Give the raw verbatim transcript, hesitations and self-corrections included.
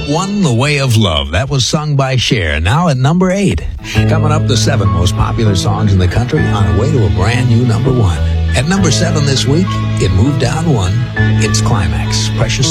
one, The Way of Love. That was sung by Cher. Now at number eight. Coming up, the seven most popular songs in the country on a way to a brand new number one. At number seven this week, it moved down one. It's Climax. Precious